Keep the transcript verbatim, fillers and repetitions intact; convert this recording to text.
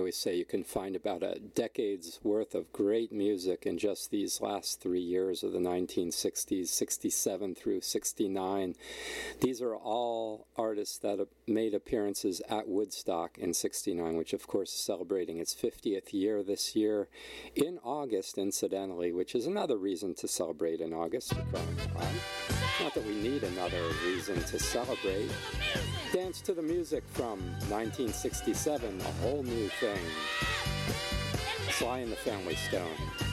always say you can find about a decade's worth of great music in just these last three years of the nineteen sixties, sixty-seven through sixty-nine. These are all artists that made appearances at Woodstock in sixty-nine, which of course is celebrating its fiftieth year this year in August, incidentally, which is another reason to celebrate in August. Not that we need another reason to celebrate. Dance to the music from nineteen sixty-seven, a whole new thing. Sly and the Family Stone.